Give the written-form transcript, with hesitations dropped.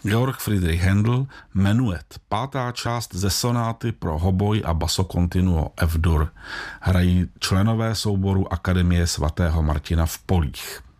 Georg Friedrich Händel, Menuet, 5. část ze sonáty pro hoboj a basso continuo F-dur. Hrají členové souboru Akademie svatého Martina v Polích.